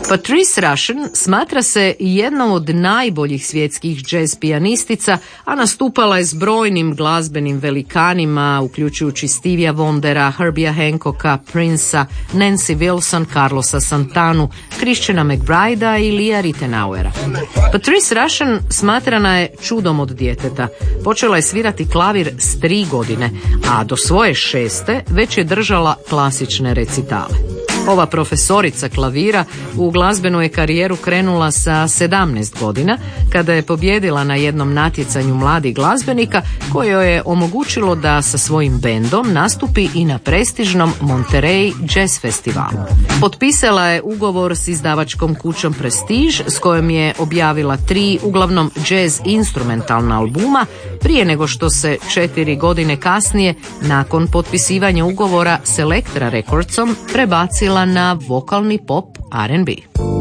Patrice Rushen smatra se jednom od najboljih svjetskih jazz pijanistica, a nastupala je s brojnim glazbenim velikanima, uključujući Stevia Wondera, Herbia Hancocka, Princea, Nancy Wilson, Carlosa Santanu, Christiana McBridea i Lia Rittenauera. Patrice Rushen smatrana je čudom od djeteta. Počela je svirati klavir s 3 godine, a do svoje 6. već je držala klasične recitale. Ova profesorica klavira u glazbenu je karijeru krenula sa 17 godina, kada je pobijedila na jednom natjecanju mladih glazbenika koje joj je omogućilo da sa svojim bendom nastupi i na prestižnom Monterey Jazz Festivalu. Potpisala je ugovor s izdavačkom kućom Prestige s kojom je objavila 3 uglavnom jazz instrumentalna albuma prije nego što se 4 godine kasnije, nakon potpisivanja ugovora s Elektra Recordsom, prebacila na vokalni pop R&B.